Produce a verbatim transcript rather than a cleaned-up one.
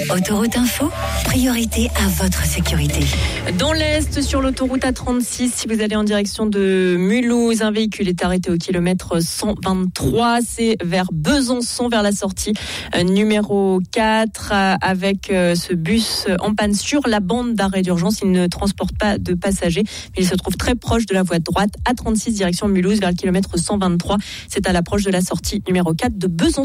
Autoroute Info, priorité à votre sécurité. Dans l'Est, sur l'autoroute A trente-six, si vous allez en direction de Mulhouse, un véhicule est arrêté au kilomètre cent vingt-trois. C'est vers Besançon, vers la sortie euh, numéro quatre, euh, avec euh, ce bus en panne sur la bande d'arrêt d'urgence. Il ne transporte pas de passagers, mais il se trouve très proche de la voie de droite. A trente-six, direction Mulhouse, vers le kilomètre cent vingt-trois. C'est à l'approche de la sortie numéro quatre de Besançon.